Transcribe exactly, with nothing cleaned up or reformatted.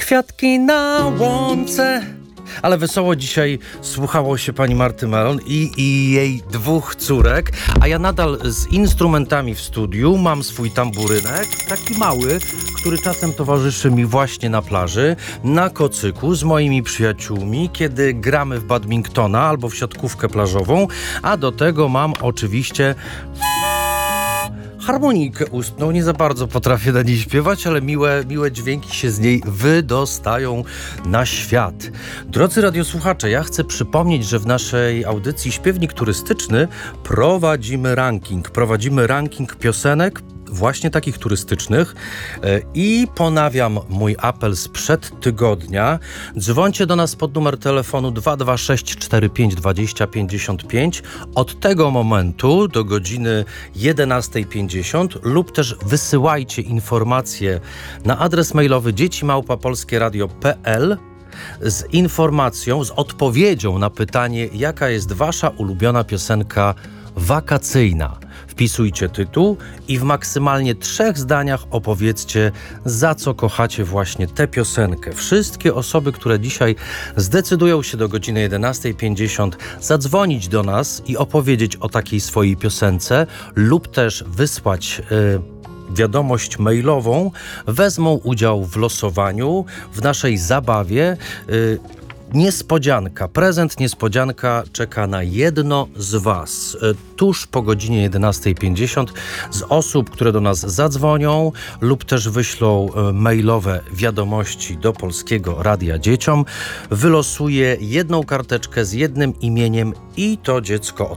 Kwiatki na łące. Ale wesoło dzisiaj słuchało się pani Marty Melon i, i jej dwóch córek, a ja nadal z instrumentami w studiu mam swój tamburynek, taki mały, który czasem towarzyszy mi właśnie na plaży, na kocyku z moimi przyjaciółmi, kiedy gramy w badmintona albo w siatkówkę plażową, a do tego mam oczywiście harmonikę ustną. Nie za bardzo potrafię na niej śpiewać, ale miłe, miłe dźwięki się z niej wydostają na świat. Drodzy radiosłuchacze, ja chcę przypomnieć, że w naszej audycji Śpiewnik Turystyczny prowadzimy ranking. Prowadzimy ranking piosenek właśnie takich turystycznych i ponawiam mój apel sprzed tygodnia. Dzwońcie do nas pod numer telefonu dwa dwa sześć cztery pięć dwadzieścia pięćdziesiąt pięć od tego momentu do godziny jedenasta pięćdziesiąt lub też wysyłajcie informacje na adres mailowy dzieci małpa polskie radio kropka p l z informacją, z odpowiedzią na pytanie, jaka jest wasza ulubiona piosenka wakacyjna. Wpisujcie tytuł i w maksymalnie trzech zdaniach opowiedzcie, za co kochacie właśnie tę piosenkę. Wszystkie osoby, które dzisiaj zdecydują się do godziny jedenasta pięćdziesiąt zadzwonić do nas i opowiedzieć o takiej swojej piosence lub też wysłać yy, wiadomość mailową, wezmą udział w losowaniu, w naszej zabawie. Yy, Niespodzianka, prezent niespodzianka czeka na jedno z was. Tuż po godzinie jedenasta pięćdziesiąt z osób, które do nas zadzwonią lub też wyślą mailowe wiadomości do Polskiego Radia Dzieciom, wylosuję jedną karteczkę z jednym imieniem i to dziecko